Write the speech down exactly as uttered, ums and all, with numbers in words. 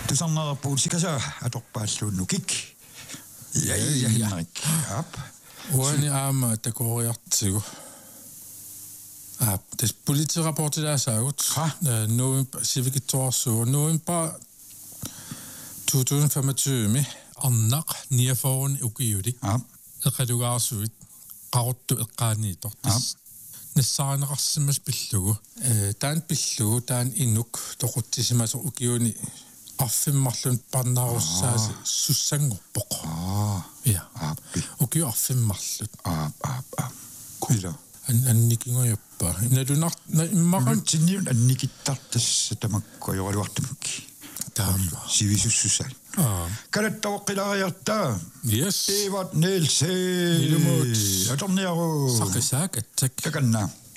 тусарнерпуут сикаса аторпааллууннукик я я Henrik ап уани аама такориартигу а des politirapportilaasaagut november civic-torsuu november tyve femogtyve arnaq niaforen ukiulik ап eqalugaarsuit qaruttu eqqaaniitor nassaaneqarsimas pillugu taan pillugu taan inuk toquttisimaso ukiuni arfimmarlun parnarussaasi sussangorpoq аа ja аппи ukiu arfimmarlut ап ап ап куила анникингояппа иналунар иммарам тинниун анникиттартас тамаккоёралуартумки таама сивисуссусал аа калаттавоққилариартаа yes Evert Nielsen Ilumut аторниару сақисаакатсак таканна